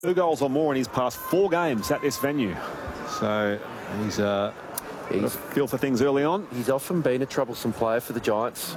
2 goals or more in his past 4 games at this venue. So he's feel for things early on. He's often been a troublesome player for the Giants.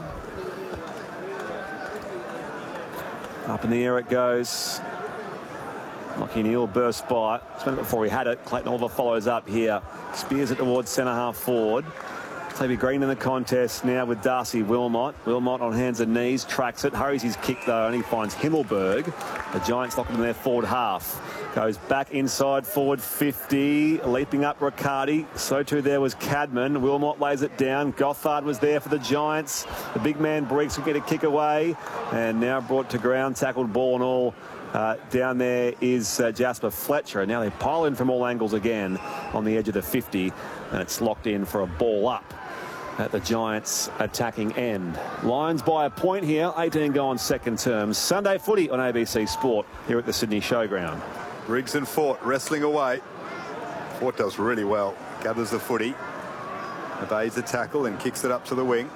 Up in the air it goes. Lachie Neale bursts by. Spent it before he had it. Clayton Oliver follows up here. Spears it towards centre half forward. Toby Green in the contest now with Darcy Wilmot. Wilmot on hands and knees, tracks it, hurries his kick though, only finds Himmelberg. The Giants lock him in their forward half. Goes back inside forward 50, leaping up Riccardi. So too there was Cadman. Wilmot lays it down. Gothard was there for the Giants. The big man Briggs will get a kick away. And now brought to ground, tackled ball and all. Down there is Jasper Fletcher. And now they pile in from all angles again on the edge of the 50. And it's locked in for a ball up at the Giants' attacking end. Lions by a point here, 18 gone second term. Sunday footy on ABC Sport here at the Sydney Showground. Briggs and Fort wrestling away. Fort does really well. Gathers the footy. Evades the tackle and kicks it up to the wing.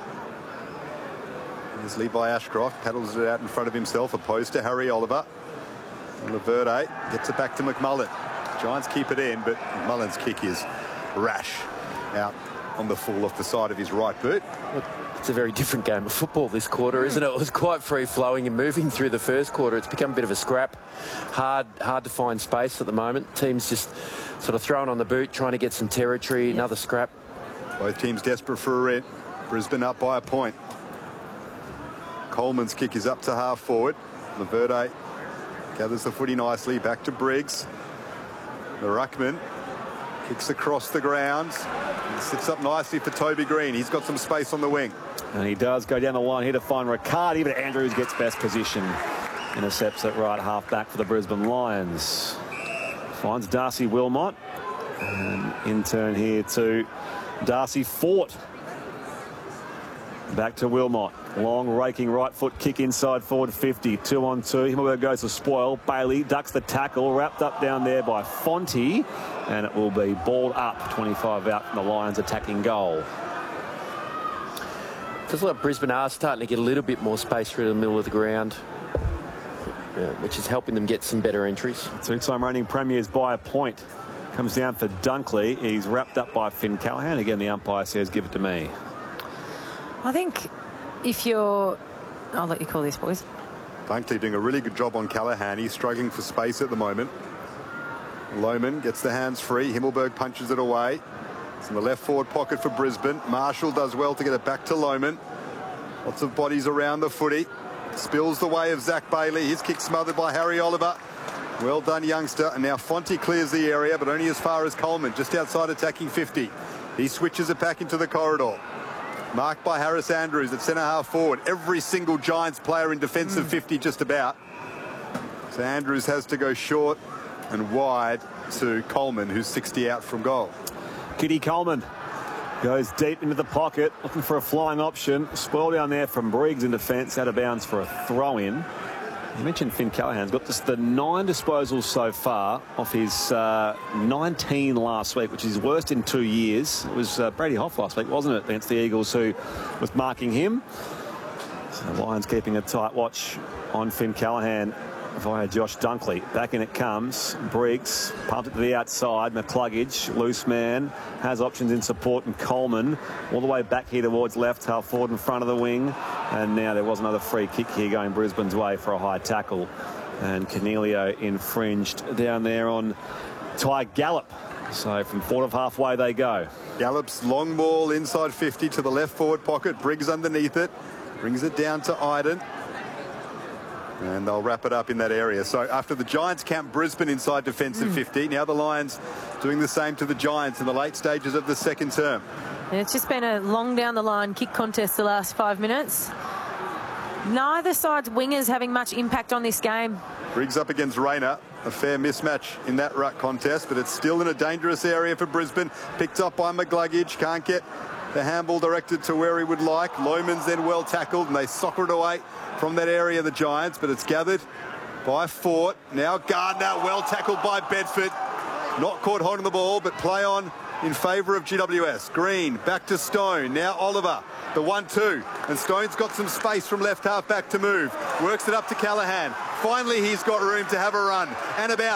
Here's Levi Ashcroft. Paddles it out in front of himself, opposed to Harry Oliver. And Laverde gets it back to McMullen. Giants keep it in, but McMullen's kick is rash. Out on the full off the side of his right boot. It's a very different game of football this quarter, isn't it? It was quite free-flowing and moving through the first quarter. It's become a bit of a scrap. Hard to find space at the moment. Teams just sort of throwing on the boot, trying to get some territory. Another scrap. Both teams desperate for a win. Brisbane up by a point. Coleman's kick is up to half forward. Laverde gathers the footy nicely. Back to Briggs. The ruckman kicks across the ground. He sits up nicely for Toby Green. He's got some space on the wing. And he does go down the line here to find Riccardi, but Andrews gets best position. Intercepts at right half back for the Brisbane Lions. Finds Darcy Wilmot. And in turn here to Darcy Fort. Back to Wilmot. Long raking right foot kick inside forward 50. 2 on 2. Himmelberg goes to spoil. Bailey ducks the tackle. Wrapped up down there by Fonte. And it will be balled up. 25 out from the Lions attacking goal. Feels like Brisbane are starting to get a little bit more space through the middle of the ground, which is helping them get some better entries. 2-time reigning premiers by a point. Comes down for Dunkley. He's wrapped up by Finn Callaghan. Again, the umpire says, give it to me. I think if you're... I'll let you call this, boys. Dunkley doing a really good job on Callaghan. He's struggling for space at the moment. Lohman gets the hands free. Himmelberg punches it away. It's in the left forward pocket for Brisbane. Marshall does well to get it back to Lohman. Lots of bodies around the footy. Spills the way of Zach Bailey. His kick smothered by Harry Oliver. Well done, youngster. And now Fonte clears the area, but only as far as Coleman, just outside attacking 50. He switches it back into the corridor. Marked by Harris Andrews at centre half forward. Every single Giants player in defensive 50 just about. So Andrews has to go short and wide to Coleman, who's 60 out from goal. Kitty Coleman goes deep into the pocket, looking for a flying option. Spoil down there from Briggs in defence, out of bounds for a throw-in. You mentioned Finn Callaghan's got just the 9 disposals so far off his 19 last week, which is his worst in 2 years. It was Brady Hoff last week, wasn't it, against the Eagles, who was marking him. So the Lions keeping a tight watch on Finn Callaghan via Josh Dunkley. Back in it comes. Briggs pumped it to the outside. McCluggage, loose man, has options in support, and Coleman all the way back here towards left half forward in front of the wing. And now there was another free kick here going Brisbane's way for a high tackle. And Cornelio infringed down there on Ty Gallup. So from forward of halfway they go. Gallup's long ball inside 50 to the left forward pocket. Briggs underneath it. Brings it down to Iden. And they'll wrap it up in that area. So after the Giants camp Brisbane inside defensive 50, now the Lions doing the same to the Giants in the late stages of the second term. And it's just been a long down the line kick contest the last 5 minutes. Neither side's wingers having much impact on this game. Briggs up against Rayner. A fair mismatch in that ruck contest, but it's still in a dangerous area for Brisbane. Picked up by McCluggage. Can't get the handball directed to where he would like. Lohman's then well tackled, and they soccer it away from that area, the Giants, but it's gathered by Fort. Now Gardner, well tackled by Bedford. Not caught holding the ball, but play on in favour of GWS. Green, back to Stone. Now Oliver, the 1-2. And Stone's got some space from left half back to move. Works it up to Callaghan. Finally, he's got room to have a run and about.